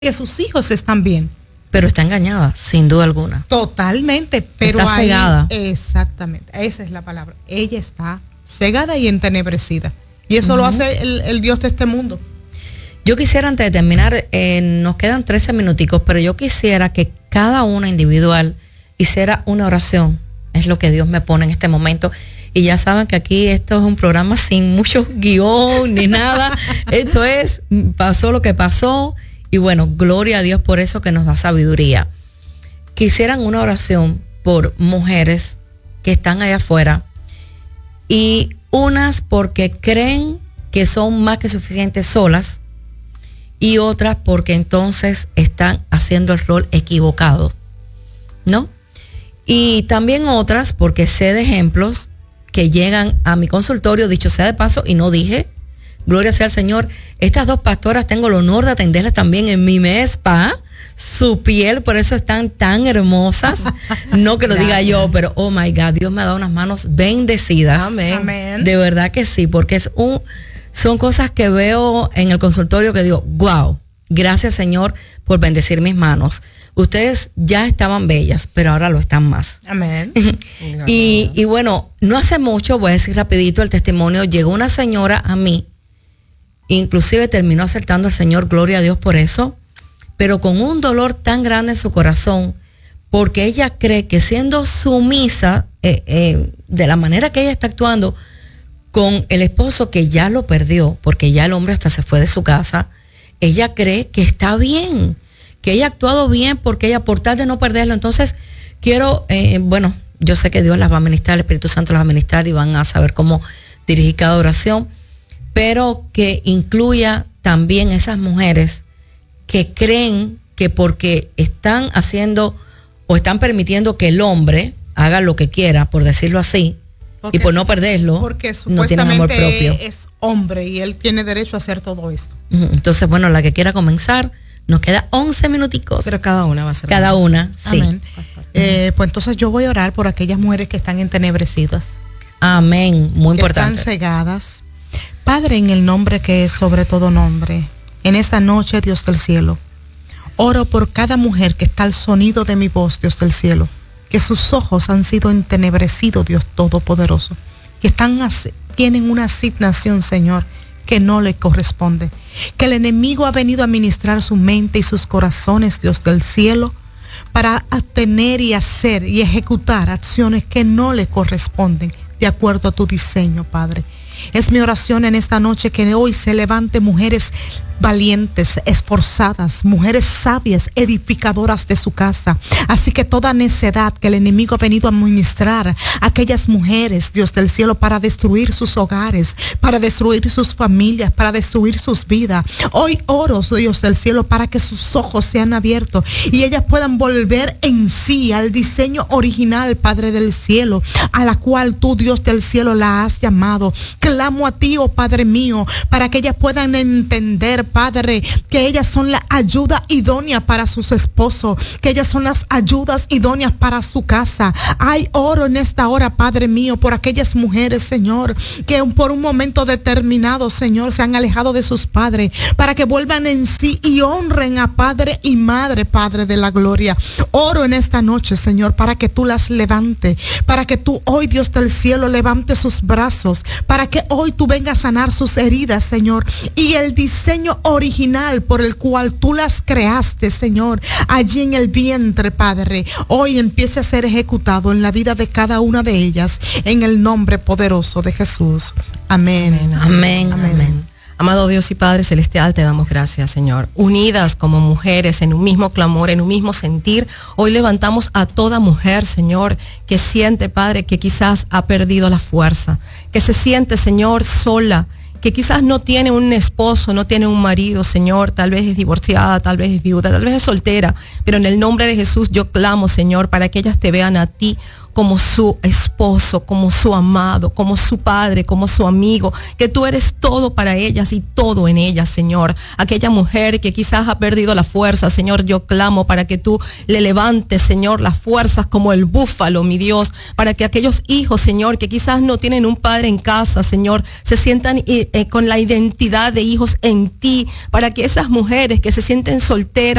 que sus hijos están bien. Pero está engañada, sin duda alguna. Totalmente, pero está ahí, cegada. Exactamente, esa es la palabra. Ella está cegada y entenebrecida. Y eso lo hace el Dios de este mundo. Yo quisiera, antes de terminar, nos quedan 13 minuticos, pero yo quisiera que cada una individual hiciera una oración. Es lo que Dios me pone en este momento. Y ya saben que aquí esto es un programa sin mucho guión ni nada. Esto es, pasó lo que pasó. Y bueno, gloria a Dios por eso que nos da sabiduría. Quisieran una oración por mujeres que están allá afuera y unas porque creen que son más que suficientes solas y otras porque entonces están haciendo el rol equivocado, ¿no? Y también otras porque sé de ejemplos que llegan a mi consultorio, dicho sea de paso, y no dije, gloria sea al Señor, estas dos pastoras tengo el honor de atenderlas también en mi spa, su piel, por eso están tan hermosas, no que lo diga yo, pero oh my God, Dios me ha dado unas manos bendecidas. Amén. Amén. De verdad que sí, porque son cosas que veo en el consultorio que digo, wow, gracias Señor por bendecir mis manos. Ustedes ya estaban bellas, pero ahora lo están más. Amén. y bueno, no hace mucho, voy a decir rapidito el testimonio, llegó una señora a mí, inclusive terminó aceptando al Señor, gloria a Dios por eso, pero con un dolor tan grande en su corazón, porque ella cree que siendo sumisa, de la manera que ella está actuando con el esposo que ya lo perdió, porque ya el hombre hasta se fue de su casa, ella cree que está bien, que ella ha actuado bien porque ella por tal de no perderlo. Entonces quiero, bueno, yo sé que Dios las va a ministrar, el Espíritu Santo las va a ministrar y van a saber cómo dirigir cada oración, pero que incluya también esas mujeres que creen que porque están haciendo o están permitiendo que el hombre haga lo que quiera, por decirlo así, y por no perderlo, porque no tienen amor propio. Es hombre y él tiene derecho a hacer todo esto. Entonces, bueno, la que quiera comenzar, nos queda 11 minuticos. Pero cada una va a ser. Cada una, sí. Amén. Pues entonces yo voy a orar por aquellas mujeres que están entenebrecidas. Amén, muy que importante. Están cegadas. Padre, en el nombre que es sobre todo nombre, en esta noche, Dios del cielo, oro por cada mujer que está al sonido de mi voz, Dios del cielo, que sus ojos han sido entenebrecidos, Dios Todopoderoso, que tienen una asignación, Señor, que no le corresponde, que el enemigo ha venido a ministrar su mente y sus corazones, Dios del cielo, para tener y hacer y ejecutar acciones que no le corresponden, de acuerdo a tu diseño, Padre. Es mi oración en esta noche que hoy se levante mujeres valientes, esforzadas, mujeres sabias, edificadoras de su casa. Así que toda necedad que el enemigo ha venido a ministrar a aquellas mujeres, Dios del cielo, para destruir sus hogares, para destruir sus familias, para destruir sus vidas. Hoy oro, Dios del cielo, para que sus ojos sean abiertos y ellas puedan volver en sí al diseño original, Padre del cielo, a la cual tú, Dios del cielo, la has llamado. Clamo a ti, oh Padre mío, para que ellas puedan entender, Padre, que ellas son la ayuda idónea para sus esposos, que ellas son las ayudas idóneas para su casa. Hay oro en esta hora, Padre mío, por aquellas mujeres, Señor, que por un momento determinado, Señor, se han alejado de sus padres, para que vuelvan en sí y honren a Padre y Madre, Padre de la gloria. Oro en esta noche, Señor, para que tú las levantes, para que tú hoy, Dios del cielo, levantes sus brazos, para que hoy tú vengas a sanar sus heridas, Señor, y el diseño original por el cual tú las creaste, Señor, allí en el vientre, Padre, hoy empiece a ser ejecutado en la vida de cada una de ellas, en el nombre poderoso de Jesús. Amén. Amén. Amén. Amén. Amado Dios y Padre Celestial, te damos gracias, Señor. Unidas como mujeres en un mismo clamor, en un mismo sentir, hoy levantamos a toda mujer, Señor, que siente, Padre, que quizás ha perdido la fuerza, que se siente, Señor, sola, que quizás no tiene un esposo, no tiene un marido, Señor, tal vez es divorciada, tal vez es viuda, tal vez es soltera, pero en el nombre de Jesús yo clamo, Señor, para que ellas te vean a ti como su esposo, como su amado, como su padre, como su amigo, que tú eres todo para ellas y todo en ellas, Señor. Aquella mujer que quizás ha perdido la fuerza, Señor, yo clamo para que tú le levantes, Señor, las fuerzas como el búfalo, mi Dios, para que aquellos hijos, Señor, que quizás no tienen un padre en casa, Señor, se sientan con la identidad de hijos en ti, para que esas mujeres que se sienten solteras,